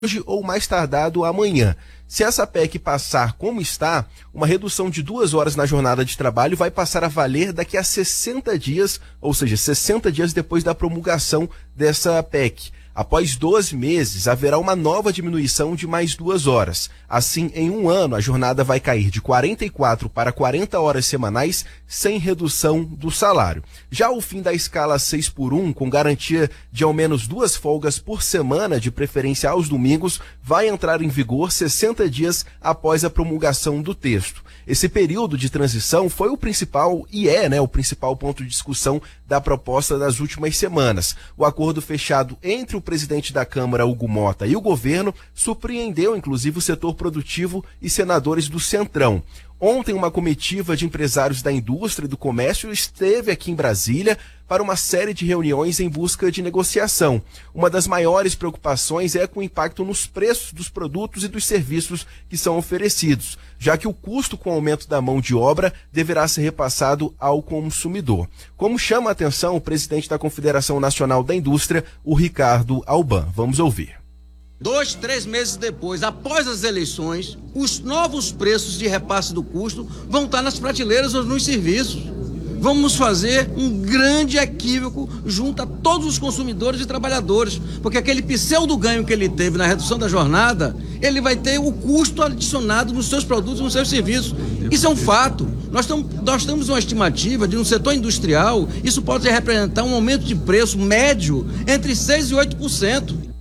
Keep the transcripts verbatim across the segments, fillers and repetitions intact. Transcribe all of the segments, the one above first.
hoje ou mais tardado amanhã. Se essa P E C passar como está, uma redução de duas horas na jornada de trabalho vai passar a valer daqui a sessenta dias, ou seja, sessenta dias depois da promulgação dessa P E C. Após doze meses, haverá uma nova diminuição de mais duas horas. Assim, em um ano, a jornada vai cair de quarenta e quatro para quarenta horas semanais, sem redução do salário. Já o fim da escala seis por um, com garantia de ao menos duas folgas por semana, de preferência aos domingos, vai entrar em vigor sessenta dias após a promulgação do texto. Esse período de transição foi o principal, e é, né, o principal ponto de discussão da proposta das últimas semanas. O acordo fechado entre o presidente da Câmara, Hugo Mota, e o governo surpreendeu, inclusive, o setor produtivo e senadores do Centrão. Ontem, uma comitiva de empresários da indústria e do comércio esteve aqui em Brasília para uma série de reuniões em busca de negociação. Uma das maiores preocupações é com o impacto nos preços dos produtos e dos serviços que são oferecidos, já que o custo com o aumento da mão de obra deverá ser repassado ao consumidor. Como chama a atenção o presidente da Confederação Nacional da Indústria, o Ricardo Alban. Vamos ouvir. Dois, três meses depois, após as eleições, os novos preços de repasse do custo vão estar nas prateleiras ou nos serviços. Vamos fazer um grande equívoco junto a todos os consumidores e trabalhadores, porque aquele pseudo ganho que ele teve na redução da jornada, ele vai ter o custo adicionado nos seus produtos e nos seus serviços. Isso é um fato. Nós, tam, nós temos uma estimativa de um setor industrial, isso pode representar um aumento de preço médio entre seis por cento e oito por cento.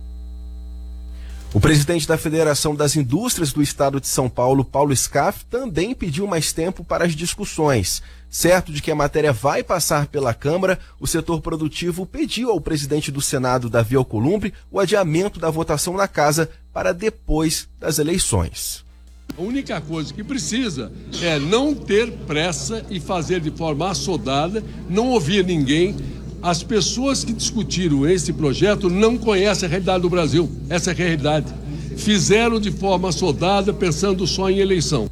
O presidente da Federação das Indústrias do Estado de São Paulo, Paulo Scaff, também pediu mais tempo para as discussões. Certo de que a matéria vai passar pela Câmara, o setor produtivo pediu ao presidente do Senado, Davi Alcolumbre, o adiamento da votação na casa para depois das eleições. A única coisa que precisa é não ter pressa e fazer de forma assodada, não ouvir ninguém. As pessoas que discutiram esse projeto não conhecem a realidade do Brasil. Essa é a realidade. Fizeram de forma assodada, pensando só em eleição.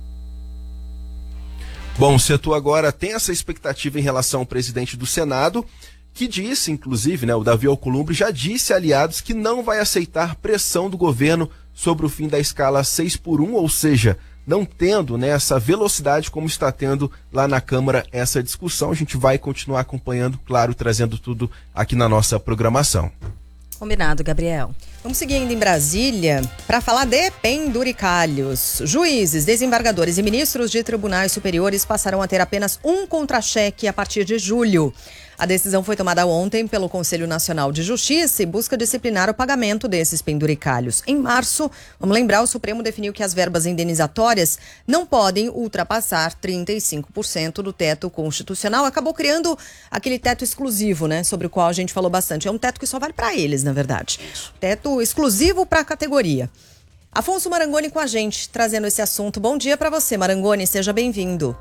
Bom, o setor agora tem essa expectativa em relação ao presidente do Senado, que disse, inclusive, né, o Davi Alcolumbre já disse a aliados que não vai aceitar pressão do governo sobre o fim da escala seis por um, ou seja, não tendo, né, essa velocidade como está tendo lá na Câmara essa discussão. A gente vai continuar acompanhando, claro, trazendo tudo aqui na nossa programação. Combinado, Gabriel. Vamos seguir ainda em Brasília para falar de penduricalhos. Juízes, desembargadores e ministros de tribunais superiores passarão a ter apenas um contra-cheque a partir de julho. A decisão foi tomada ontem pelo Conselho Nacional de Justiça e busca disciplinar o pagamento desses penduricalhos. Em março, vamos lembrar, o Supremo definiu que as verbas indenizatórias não podem ultrapassar trinta e cinco por cento do teto constitucional. Acabou criando aquele teto exclusivo, né, sobre o qual a gente falou bastante. É um teto que só vale para eles, na verdade. Teto exclusivo para a categoria. Afonso Marangoni com a gente, trazendo esse assunto. Bom dia para você, Marangoni, seja bem-vindo.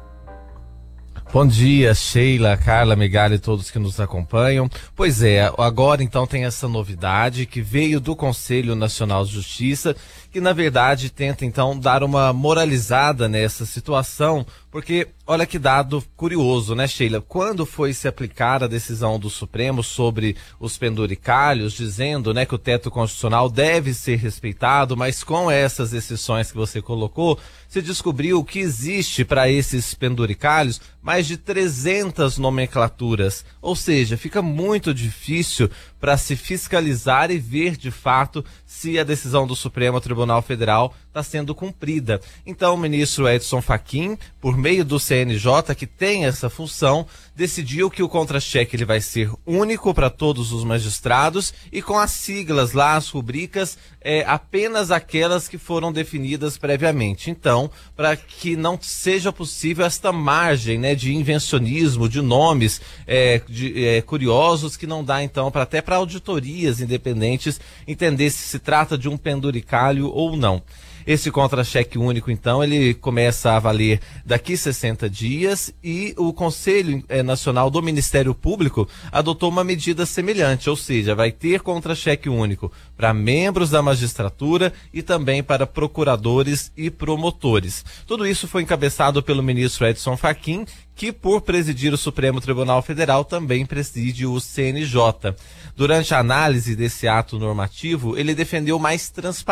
Bom dia, Sheila, Carla, Megali e todos que nos acompanham. Pois é, agora então tem essa novidade que veio do Conselho Nacional de Justiça, que na verdade tenta então dar uma moralizada nessa situação, porque olha que dado curioso, né, Sheila? Quando foi se aplicar a decisão do Supremo sobre os penduricalhos, dizendo, né, que o teto constitucional deve ser respeitado, mas com essas exceções que você colocou, se descobriu que existe para esses penduricalhos mais de trezentas nomenclaturas, ou seja, fica muito difícil para se fiscalizar e ver de fato se a decisão do Supremo Tribunal Federal está sendo cumprida. Então o ministro Edson Fachin, por meio do C N J, que tem essa função, decidiu que o contra-cheque ele vai ser único para todos os magistrados e com as siglas lá, as rubricas, é, apenas aquelas que foram definidas previamente. Então, para que não seja possível esta margem, né, de invencionismo, de nomes é, de, é, curiosos que não dá então para até para auditorias independentes entender se se trata de um penduricalho ou não. Esse contra-cheque único, então, ele começa a valer daqui sessenta dias e o Conselho Nacional do Ministério Público adotou uma medida semelhante, ou seja, vai ter contra-cheque único para membros da magistratura e também para procuradores e promotores. Tudo isso foi encabeçado pelo ministro Edson Fachin, que por presidir o Supremo Tribunal Federal também preside o C N J. Durante a análise desse ato normativo, ele defendeu mais transparência